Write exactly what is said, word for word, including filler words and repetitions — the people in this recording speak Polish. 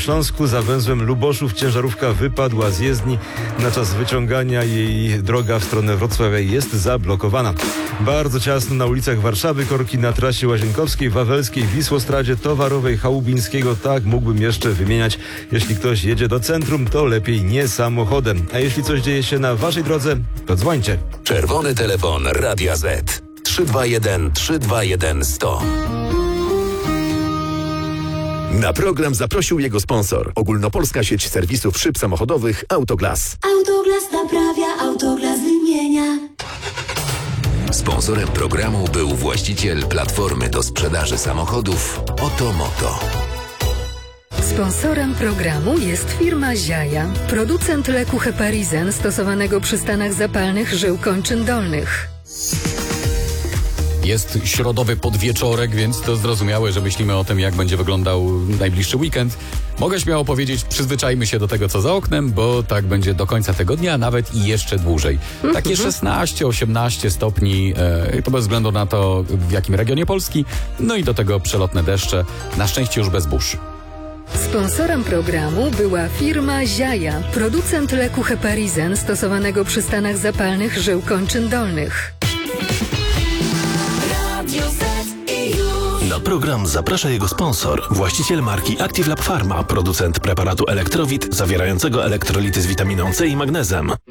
Śląsku. Za węzłem Luboszów ciężarówka wypadła z jezdni. Na czas wyciągania jej droga w stronę Wrocławia jest zablokowana. Bardzo ciasno na ulicach Warszawy, korki na trasie Łazienkowskiej, Wawelskiej, Wisłostradzie, Towarowej, Chałubińskiego. Tak mógłbym jeszcze wymieniać. Jeśli ktoś jedzie do centrum, to lepiej nie samochodem. A jeśli coś dzieje się na waszej drodze, to dzwońcie. Czerwony telefon Radia Z. trzy dwa jeden trzy dwa jeden sto. Na program zaprosił jego sponsor. Ogólnopolska sieć serwisów szyb samochodowych Autoglas. Autoglas naprawia, Autoglas wymienia. Sponsorem programu był właściciel platformy do sprzedaży samochodów Otomoto. Sponsorem programu jest firma Ziaja, producent leku Heparizen stosowanego przy stanach zapalnych żył kończyn dolnych. Jest środowy podwieczorek, więc to zrozumiałe, że myślimy o tym, jak będzie wyglądał najbliższy weekend. Mogę śmiało powiedzieć, przyzwyczajmy się do tego, co za oknem, bo tak będzie do końca tygodnia, a nawet i jeszcze dłużej. Takie szesnaście osiemnaście stopni, e, to bez względu na to, w jakim regionie Polski. No i do tego przelotne deszcze, na szczęście już bez burz. Sponsorem programu była firma Ziaja, producent leku Heparizen stosowanego przy stanach zapalnych żył kończyn dolnych. Na program zaprasza jego sponsor, właściciel marki Active Lab Pharma, producent preparatu Elektrowit zawierającego elektrolity z witaminą C i magnezem.